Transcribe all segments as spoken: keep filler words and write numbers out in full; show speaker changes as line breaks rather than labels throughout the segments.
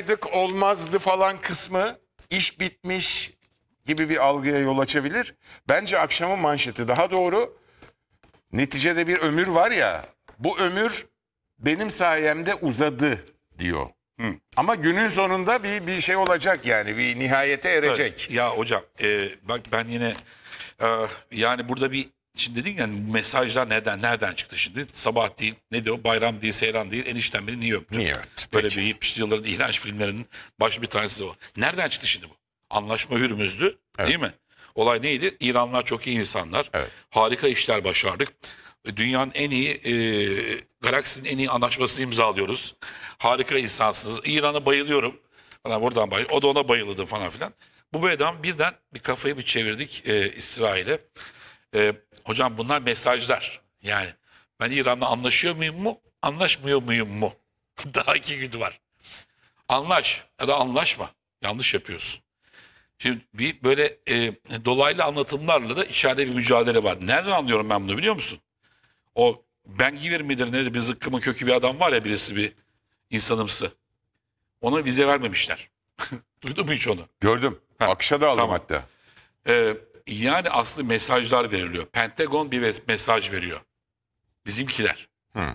olmasaydık olmazdı falan kısmı iş bitmiş gibi bir algıya yol açabilir. Bence akşamın manşeti daha doğru. Neticede bir ömür var ya, bu ömür benim sayemde uzadı diyor. Hı. Ama günün sonunda bir bir şey olacak yani, bir nihayete erecek.
Evet. Ya hocam e, bak ben yine e, yani burada bir şimdi dedin yani mesajlar neden nereden çıktı şimdi? Sabah değil, ne diyor? Bayram değil, seyran değil, enişten beni niye öptü?
Niye öptü?
Böyle
Peki.
bir yetmişli yılların iğrenç filmlerinin baş bir tanesi o. Nereden çıktı şimdi bu? Anlaşma Hürmüz'dü,
Evet.
değil mi? Olay neydi? İranlar çok iyi insanlar.
Evet.
Harika işler başardık. Dünyanın en iyi, e, galaksinin en iyi anlaşmasını imzalıyoruz. Harika insansınız. İran'a bayılıyorum. Bana buradan bayılıyor. O da ona bayıldı falan filan. Bu adam birden bir kafayı bir çevirdik e, İsrail'e. E, hocam bunlar mesajlar. Yani ben İran'la anlaşıyor muyum mu? Anlaşmıyor muyum mu? Daha iki gün var. Anlaş ya da anlaşma. Yanlış yapıyorsun. Şimdi bir böyle e, dolaylı anlatımlarla da içeride bir mücadele var. Nereden anlıyorum ben bunu biliyor musun? O Ben Giver midir ne bir zıkkımın kökü bir adam var ya, birisi bir insanımsı. Ona vize vermemişler. Duydun mu hiç onu?
Gördüm.
Ha,
Akşa da aldım
tamam.
hatta.
Ee, yani aslında mesajlar veriliyor. Pentagon bir mes- mesaj veriyor. Bizimkiler.
Hı.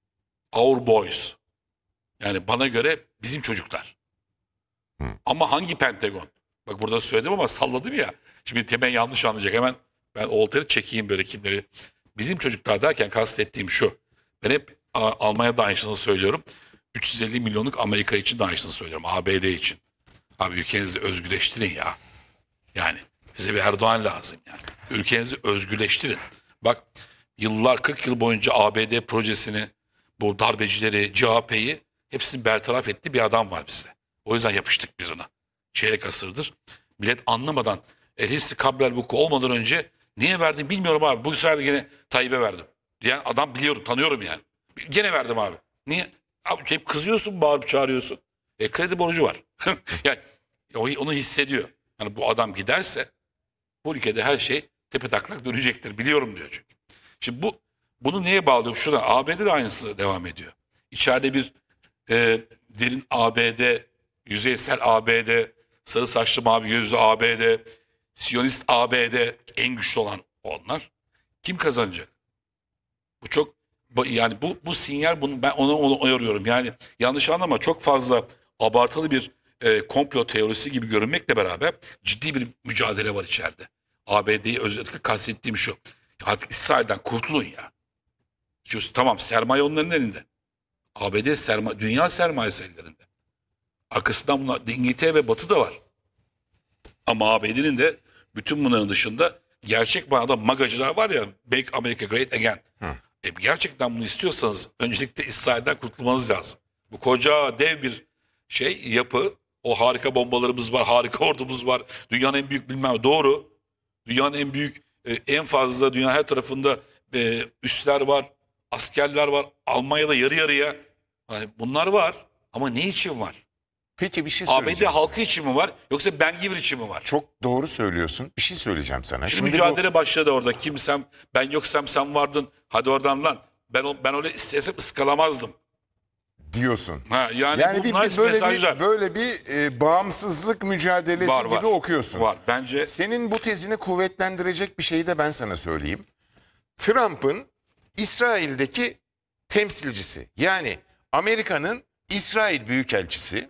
Our boys. Yani bana göre bizim çocuklar.
Hı.
Ama hangi Pentagon? Bak burada söyledim ama salladım ya. Şimdi Temen yanlış anlayacak. Hemen ben oltayı çekeyim böyle kimleri. Bizim çocuklar derken kastettiğim şu. Ben hep A- Almanya'da aynısını söylüyorum. üç yüz elli milyonluk Amerika için de aynısını söylüyorum. A B D için. Abi ülkenizi özgürleştirin ya. Yani size bir Erdoğan lazım yani. Ülkenizi özgürleştirin. Bak yıllar kırk yıl boyunca A B D projesini, bu darbecileri, C H P'yi hepsini bertaraf etti bir adam var bizde. O yüzden yapıştık biz ona. Çeyrek asırdır. Millet anlamadan El Hissi Kabrel Vuku olmadan önce niye verdim bilmiyorum abi. Bu sefer de gene Tayyip'e verdim. Diyen adam biliyorum, tanıyorum yani. Gene verdim abi. Niye? Abi hep kızıyorsun, bağırıp çağırıyorsun. E kredi borcu var. Yani o- onu hissediyor. Yani bu adam giderse bu ülkede her şey tepetaklak dönecektir. Biliyorum diyor çünkü. Şimdi bu bunu neye bağlıyorum? Şurada A B D de aynısı devam ediyor. İçeride bir e, derin A B D, yüzeysel A B D, sarı saçlı mavi gözlü A B D, Siyonist A B D en güçlü olan onlar. Kim kazanacak? Bu çok bu- yani bu bu sinyal, bunu ben ona onu uyarıyorum. Yani yanlış anlama, çok fazla abartılı bir e, komplo teorisi gibi görünmekle beraber ciddi bir mücadele var içeride. A B D'yi özellikle kastettiğim şu. Artık İsrail'den kurtulun ya. Şu, tamam sermaye onların elinde. A B D sermaye, dünya sermayesi ellerinde. Arkasından bunlar İngiltere ve Batı da var. Ama A B D'nin de bütün bunların dışında gerçek manada magacılar var ya, Make America Great Again. E, gerçekten bunu istiyorsanız öncelikle İsrail'den kurtulmanız lazım. Bu koca dev bir şey, yapı. O harika bombalarımız var, harika ordumuz var. Dünyanın en büyük bilmem doğru. Dünyanın en büyük, e, en fazla dünya her tarafında e, üsler var, askerler var. Almanya'da yarı yarıya. Yani bunlar var ama ne için var?
Peki bir şey
A B D
söyleyeceğim.
halkı için mi var yoksa Ben Giver için mi var?
Çok doğru söylüyorsun. Bir şey söyleyeceğim sana.
Şimdi
Şimdi
mücadele başladı orada. Kimsem, ben yoksam sen vardın. Hadi oradan lan. Ben o- ben öyle istesem ıskalamazdım.
bu diyorsun.
Ha, yani,
Yani bir,
bunlar
bir böyle
mesajlar.
bir böyle bir e, bağımsızlık mücadelesi
Var,
gibi
var.
okuyorsun.
Var. Bence
Senin bu tezini kuvvetlendirecek bir şeyi de ben sana söyleyeyim. Trump'ın İsrail'deki temsilcisi, yani Amerika'nın İsrail Büyükelçisi,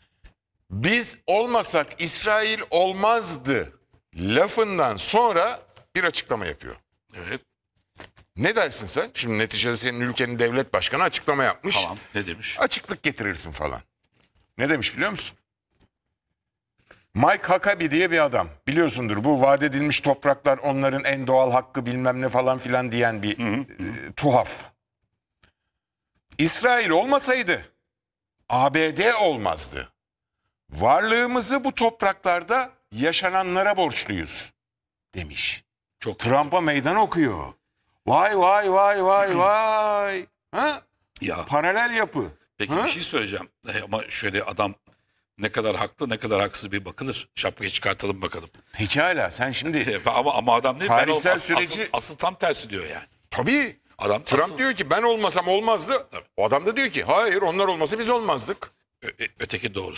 biz olmasak İsrail olmazdı lafından sonra bir açıklama yapıyor.
evet.
Ne dersin sen? Şimdi neticede senin ülkenin devlet başkanı açıklama yapmış.
Tamam. Ne demiş?
Açıklık getirirsin falan. Ne demiş biliyor musun? Mike Huckabee diye bir adam. Biliyorsundur, bu vaat edilmiş topraklar onların en doğal hakkı bilmem ne falan filan diyen bir e, tuhaf. İsrail olmasaydı A B D olmazdı. Varlığımızı bu topraklarda yaşananlara borçluyuz demiş.
Çok.
Trump'a meydan okuyor. Vay vay vay vay vay. Ha?
Ya.
Paralel yapı.
Peki
Ha?
bir şey söyleyeceğim. E, ama şöyle adam ne kadar haklı ne kadar haksız bir bakılır. Şapkayı çıkartalım bakalım.
Pekala sen şimdi
E, ama ama adam ne?
Tarihsel
ben ol- as-
süreci-
asıl, asıl tam tersi diyor yani.
tabii
Adam
Trump
asıl-
diyor ki ben olmasam olmazdı.
Tabii.
O adam da diyor ki hayır onlar olmasa biz olmazdık.
Ö- ö- öteki doğru